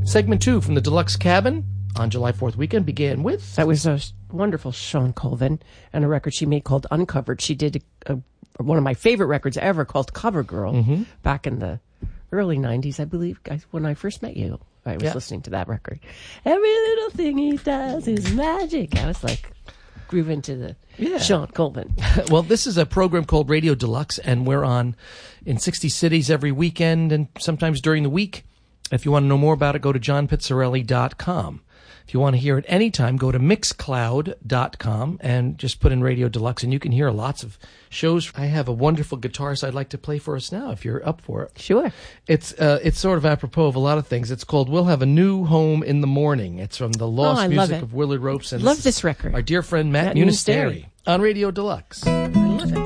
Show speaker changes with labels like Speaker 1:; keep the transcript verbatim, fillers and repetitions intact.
Speaker 1: Segment two from the Deluxe Cabin on July fourth weekend began with...
Speaker 2: That was a wonderful Sean Colvin and a record she made called Uncovered. She did a, a, one of my favorite records ever called Cover Girl mm-hmm. back in the early nineties, I believe, when I first met you. I was yeah. listening to that record. Every little thing he does is magic. I was like, groove into the yeah. Sean Colvin.
Speaker 1: Well, this is a program called Radio Deluxe, and we're on in sixty cities every weekend and sometimes during the week. If you want to know more about it, go to john pizzarelli dot com. If you want to hear it anytime, go to mixcloud dot com and just put in Radio Deluxe, and you can hear lots of shows. I have a wonderful guitarist I'd like to play for us now, if you're up for it.
Speaker 2: Sure.
Speaker 1: It's uh, it's sort of apropos of a lot of things. It's called We'll Have a New Home in the Morning. It's from the Lost
Speaker 2: oh,
Speaker 1: Music of Willard Ropes. And
Speaker 2: love
Speaker 1: this
Speaker 2: this record.
Speaker 1: Our dear friend Matt, Matt Munisteri on Radio Deluxe.